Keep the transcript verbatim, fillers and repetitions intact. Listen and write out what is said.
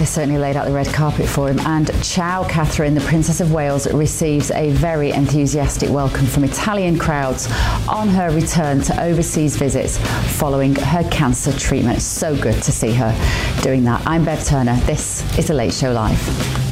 They certainly laid out the red carpet for him. And ciao, Catherine, the Princess of Wales, receives a very enthusiastic welcome from Italian crowds on her return to overseas visits following her cancer treatment. So good to see her doing that. I'm Bev Turner. This is The Late Show Live.